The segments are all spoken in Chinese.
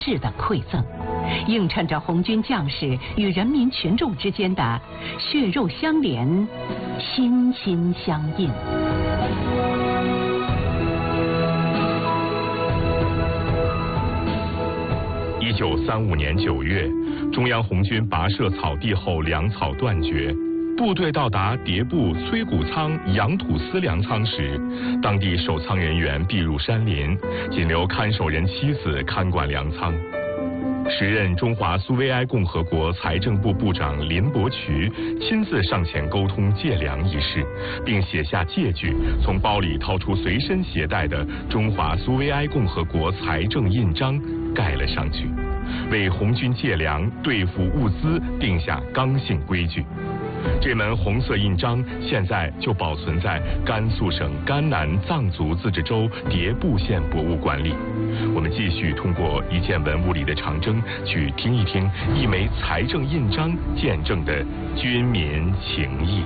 质的馈赠，映衬着红军将士与人民群众之间的血肉相连、心心相印。 1935年9月，中央红军跋涉草地后粮草断绝，部队到达迭部崔谷仓养土司粮仓时，当地守仓人员避入山林，仅留看守人妻子看管粮仓。时任中华苏维埃共和国财政部部长林伯渠亲自上前沟通借粮一事，并写下借据，从包里掏出随身携带的中华苏维埃共和国财政印章盖了上去，为红军借粮兑付物资定下刚性规矩。这门红色印章现在就保存在甘肃省甘南藏族自治州迭部县博物馆里。我们继续通过一件文物里的长征，去听一听一枚财政印章见证的军民情谊。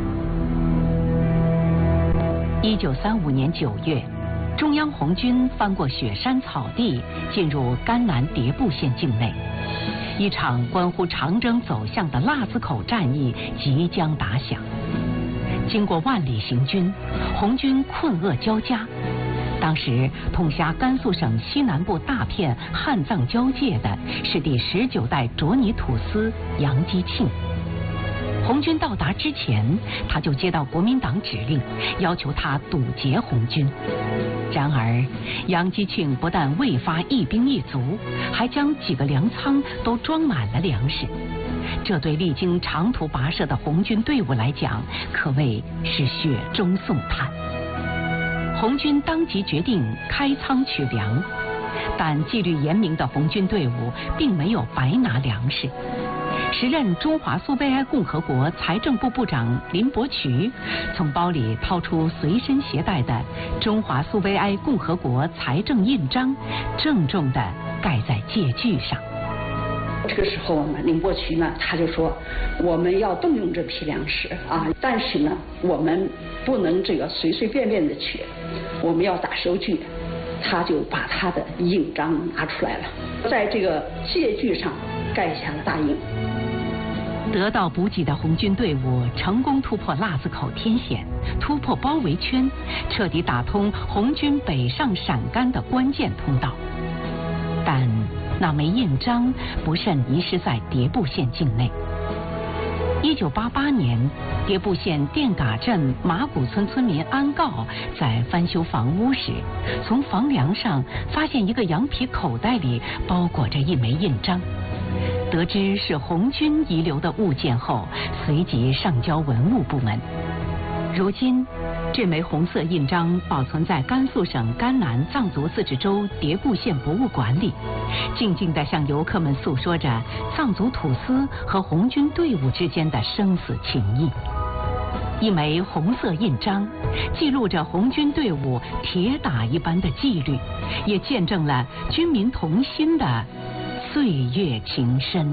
1935年9月，中央红军翻过雪山草地，进入甘南迭部县境内。一场关乎长征走向的腊子口战役即将打响。经过万里行军，红军困厄交加。当时统辖甘肃省西南部大片汉藏交界的是第19代卓尼土司杨基庆。红军到达之前，他就接到国民党指令，要求他堵截红军。然而，杨基庆不但未发一兵一卒，还将几个粮仓都装满了粮食。这对历经长途跋涉的红军队伍来讲，可谓是雪中送炭。红军当即决定开仓取粮，但纪律严明的红军队伍并没有白拿粮食。时任中华苏维埃共和国财政部部长林伯渠从包里掏出随身携带的中华苏维埃共和国财政印章，郑重地盖在借据上。 这个时候呢，林伯渠呢他就说，我们要动用这批粮食啊，但是呢，我们不能这个随随便便的取，我们要打收据。他就把他的印章拿出来了，在这个借据上盖下了大印。 得到补给的红军队伍成功突破腊子口天险，突破包围圈，彻底打通红军北上陕甘的关键通道。但那枚印章不慎遗失在迭部县境内。1988年，迭部县店嘎镇马古村村民安告在翻修房屋时，从房梁上发现一个羊皮口袋里包裹着一枚印章。得知是红军遗留的物件后，随即上交文物部门。如今，这枚红色印章保存在甘肃省甘南藏族自治州迭部县博物馆里，静静地向游客们诉说着藏族土司和红军队伍之间的生死情谊。一枚红色印章，记录着红军队伍铁打一般的纪律，也见证了军民同心的岁月情深。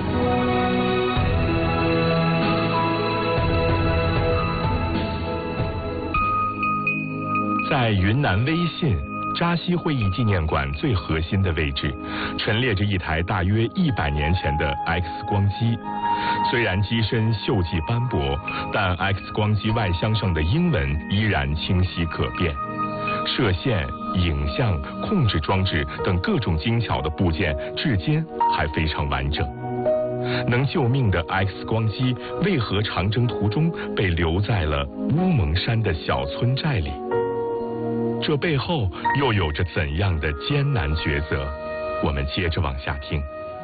在云南威信扎西会议纪念馆最核心的位置，陈列着一台大约100年前的 X 光机。虽然机身锈迹斑驳，但 X 光机外箱上的英文依然清晰可辨。射线、影像、控制装置等各种精巧的部件，至今还非常完整。能救命的 X 光机，为何长征途中被留在了乌蒙山的小村寨里？这背后又有着怎样的艰难抉择？我们接着往下听。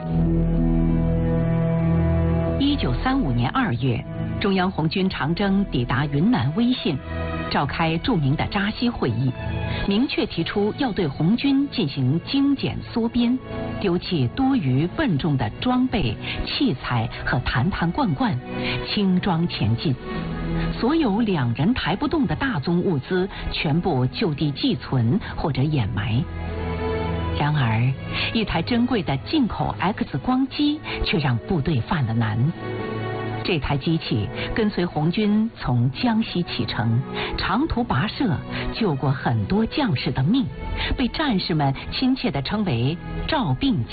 1935年2月，中央红军长征抵达云南威信，召开著名的扎西会议，明确提出要对红军进行精简缩编，丢弃多余笨重的装备、器材和坛坛罐罐，轻装前进。所有2人抬不动的大宗物资全部就地寄存或者掩埋。然而，一台珍贵的进口 X 光机却让部队犯了难。 这台机器跟随红军从江西启程，长途跋涉，救过很多将士的命，被战士们亲切地称为“赵病机”。